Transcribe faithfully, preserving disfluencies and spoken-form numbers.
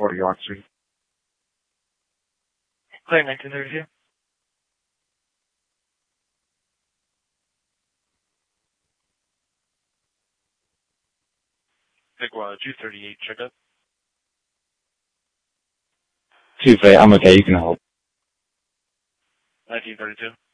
Fort York Street. Clear nineteen thirty-two. Bigwa two thirty-eight, check up. Tuesday, I'm okay, you can hold. nineteen thirty-two.